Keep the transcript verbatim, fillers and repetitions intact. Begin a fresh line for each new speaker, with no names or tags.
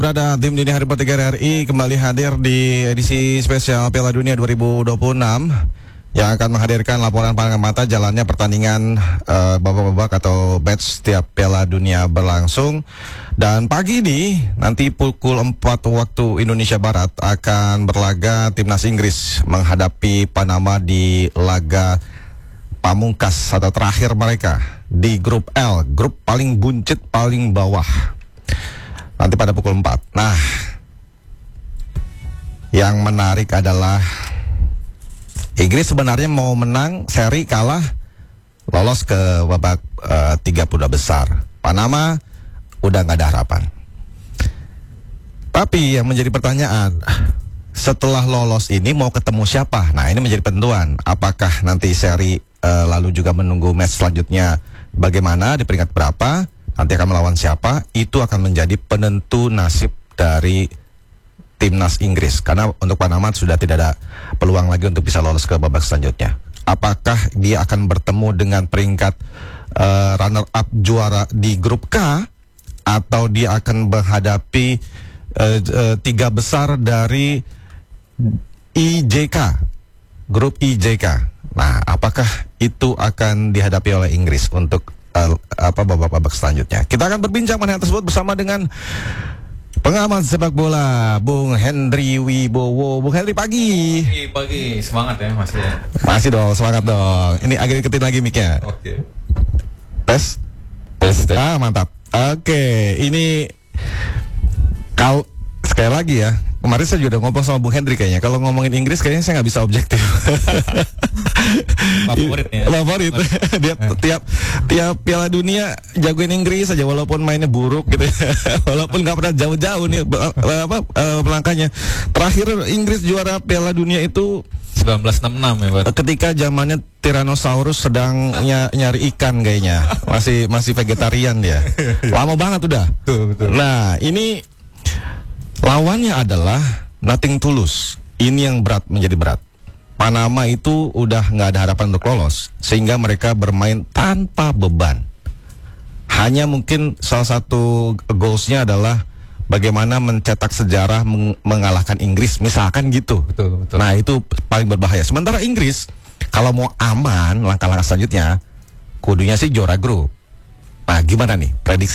Berada tim dini hari tiga R I kembali hadir di edisi spesial Piala Dunia dua ribu dua puluh enam yang akan menghadirkan laporan pandangan mata jalannya pertandingan uh, babak-babak atau match setiap Piala Dunia berlangsung. Dan pagi ini nanti pukul empat waktu Indonesia Barat akan berlaga timnas Inggris menghadapi Panama di laga pamungkas atau terakhir mereka di grup L, grup paling buncit paling bawah. Nanti pada pukul empat. Nah, yang menarik adalah Inggris sebenarnya mau menang seri, kalah, lolos ke babak uh, tiga puluh dua besar. Panama udah nggak ada harapan. Tapi yang menjadi pertanyaan, setelah lolos ini mau ketemu siapa? Nah, ini menjadi penentuan. Apakah nanti seri uh, lalu juga menunggu match selanjutnya bagaimana, di peringkat berapa? Nanti akan melawan siapa, itu akan menjadi penentu nasib dari timnas Inggris. Karena untuk Panama sudah tidak ada peluang lagi untuk bisa lolos ke babak selanjutnya. Apakah dia akan bertemu dengan peringkat uh, runner up juara di grup K, atau dia akan menghadapi uh, uh, tiga besar dari I J K, grup I J K. Nah, apakah itu akan dihadapi oleh Inggris untuk Uh, apa babak-babak selanjutnya? Kita akan berbincang mengenai tersebut bersama dengan pengamat sepak bola Bung Hendry Wibowo. Bung Hendry, pagi.
Pagi, pagi. Semangat ya Mas ya.
Masih dong, semangat dong. Ini agak deketin lagi mic-nya.
Oke.
Tes.
Tes, tes.
Ah, mantap. Oke, ini kau sekali lagi ya. Kemarin saya juga udah ngomong sama Bung Hendry kayaknya. Kalau ngomongin Inggris kayaknya saya nggak bisa objektif.
Favorit ya.
Favorit. Dia tiap tiap Piala Dunia jagoin Inggris aja walaupun mainnya buruk gitu. Walaupun nggak pernah jauh-jauh nih apa melangkahnya. Terakhir Inggris juara Piala Dunia itu
seribu sembilan ratus enam puluh enam ya, Pak.
Ketika zamannya Tyrannosaurus sedang ny nyari ikan kayaknya. Masih masih vegetarian dia. Lama banget udah.
Betul, betul.
Nah, ini lawannya adalah Nothing Tulus. Ini yang berat, menjadi berat. Panama itu udah nggak ada harapan untuk lolos, sehingga mereka bermain tanpa beban. Hanya mungkin salah satu goalsnya adalah bagaimana mencetak sejarah meng mengalahkan Inggris, misalkan gitu.
Betul, betul.
Nah, itu paling berbahaya. Sementara Inggris, kalau mau aman, langkah-langkah selanjutnya, kudunya sih juara grup. Nah, gimana nih prediksi